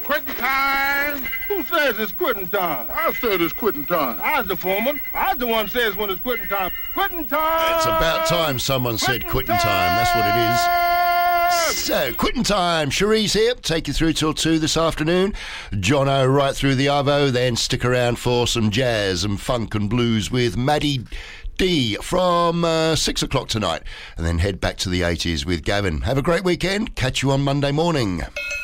Quitting time. Who says it's quitting time? I said it's quitting time. I was the foreman. I was the one says when it's quitting time. Quitting time. It's about time someone said quitting time. That's what it is. So, quitting time. Cherise here. Take you through till 2 this afternoon. Jono right through the arvo. Then stick around for some jazz and funk and blues with Maddie D from 6 o'clock tonight. And then head back to the 80s with Gavin. Have a great weekend. Catch you on Monday morning.